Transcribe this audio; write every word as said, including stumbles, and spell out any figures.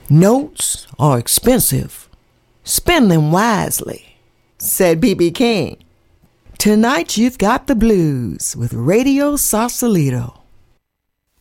Notes are expensive. Spend them wisely, said B B. King. Tonight you've got the blues with Radio Sausalito.